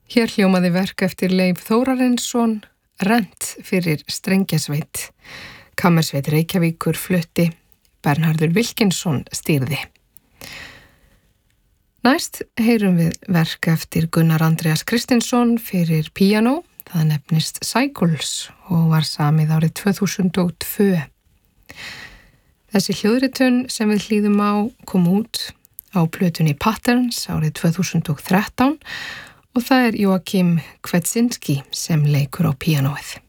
Hér hljómaði verk eftir Leif Þórarinsson, Rent fyrir strengjasveit. Kammersveit Reykjavíkur flutti, Bernharður Wilkinsson stýrði. Næst heyrum við verk eftir Gunnar Andreas Kristinsson fyrir píanó. Það nefnist Cycles og var samið árið 2002. Þessi hljóðritun sem við hlýðum á kom út á plötunni Patterns árið 2013 og það er Joakim Kwetzinski sem leikur á píanóið.